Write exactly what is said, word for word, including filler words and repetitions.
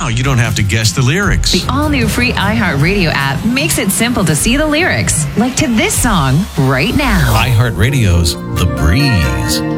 Now you don't have to guess the lyrics. The all-new free iHeartRadio app makes it simple to see the lyrics, like to this song right now. iHeartRadio's The Breeze.